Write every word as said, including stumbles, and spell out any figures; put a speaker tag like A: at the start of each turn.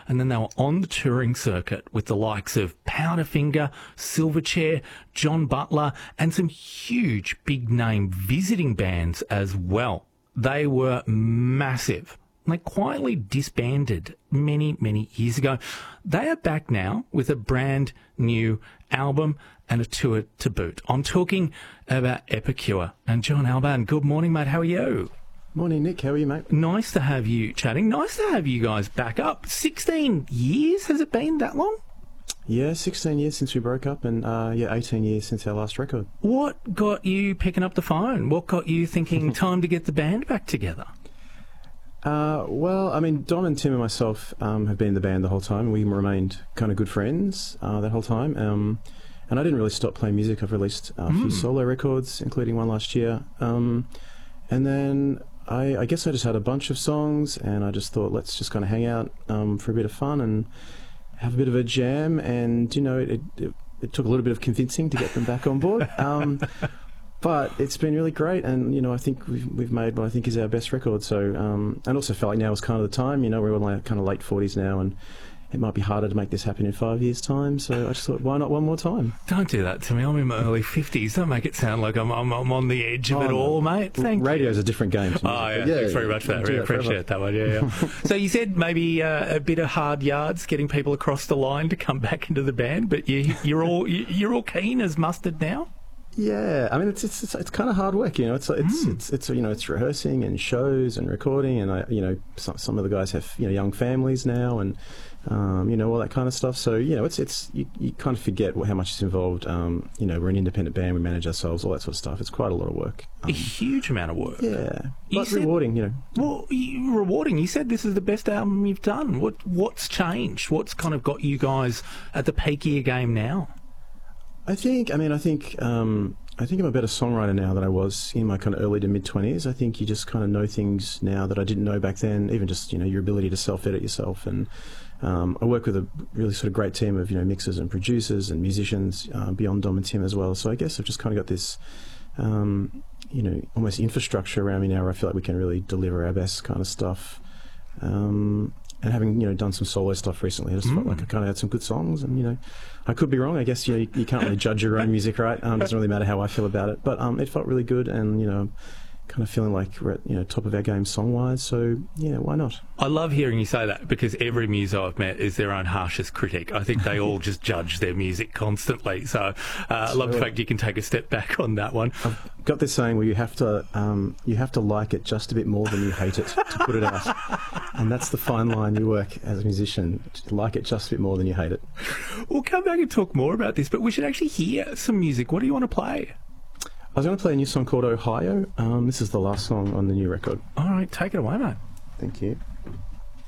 A: and then they were on the touring circuit with the likes of Powderfinger, Silverchair, John Butler, and some huge big-name visiting bands as well. They were massive. They quietly disbanded many, many years ago. They are back now with a brand new album and a tour to boot. I'm talking about Epicure. And John Albarn, good morning, mate. How are you?
B: Morning, Nick. How are you, mate?
A: Nice to have you chatting. Nice to have you guys back up. sixteen years, has it been that long?
B: Yeah, sixteen years since we broke up, and uh, yeah, eighteen years since our last record.
A: What got you picking up the phone? What got you thinking time to get the band back together?
B: Uh, well, I mean, Dom and Tim and myself um, have been in the band the whole time. We remained kind of good friends uh, that whole time. Um, and I didn't really stop playing music. I've released a few mm. solo records, including one last year. Um, and then I, I guess I just had a bunch of songs, and I just thought, let's just kind of hang out um, for a bit of fun and have a bit of a jam. And, you know, it, it, it took a little bit of convincing to get them back on board. Um, But it's been really great, and you know I think we've we've made what I think is our best record. So um, and also felt like now is kind of the time. You know we're all like kind of late forties now, and it might be harder to make this happen in five years' time. So I just thought, why not one more time?
A: Don't do that to me. I'm in my early fifties. Don't make it sound like I'm I'm, I'm on the edge of oh, it all, mate. Thank
B: Radio's you. a different game.
A: Oh yeah, yeah, thanks very much for that. Really appreciate that one. Yeah, yeah. So you said maybe uh, a bit of hard yards getting people across the line to come back into the band, but you you're all you're all keen as mustard now.
B: Yeah, I mean it's it's it's, it's kind of hard work, you know. It's it's, mm. it's it's you know it's rehearsing and shows and recording, and I you know some some of the guys have you know young families now, and um, you know all that kind of stuff. So you know it's it's you, you kind of forget how much is involved. Um, you know we're an independent band, we manage ourselves, all that sort of stuff. It's quite a lot of work. Um,
A: a huge amount of work.
B: Yeah, but said, rewarding, you know.
A: Well, you, rewarding. You said this is the best album you've done. What what's changed? What's kind of got you guys at the peak of your game now?
B: I think, I mean, I think, um, I think I'm a better songwriter now than I was in my kind of early to mid twenties. I think you just kind of know things now that I didn't know back then. Even just, you know, your ability to self-edit yourself. And um, I work with a really sort of great team of, you know, mixers and producers and musicians uh, beyond Dom and Tim as well. So I guess I've just kind of got this, um, you know, almost infrastructure around me now where I feel like we can really deliver our best kind of stuff. Um, and having, you know, done some solo stuff recently, I just mm. felt like I kind of had some good songs, and, you know, I could be wrong. I guess, you know, you, you can't really judge your own music, right? Um, it doesn't really matter how I feel about it. But um, it felt really good, and, you know, kind of feeling like we're at, you know, top of our game song-wise. So, yeah, why not?
A: I love hearing you say that, because every muso I've met is their own harshest critic. I think they all just judge their music constantly. So uh, I love the fact you can take a step back on that one.
B: I've got this saying where you have to um, you have to like it just a bit more than you hate it to put it out. And that's the fine line you work as a musician. Like it just a bit more than you hate it.
A: We'll come back and talk more about this, but we should actually hear some music. What do you want to play?
B: I was going to play a new song called Ohio. Um, this is the last song on the new record.
A: All right, take it away, mate.
B: Thank you.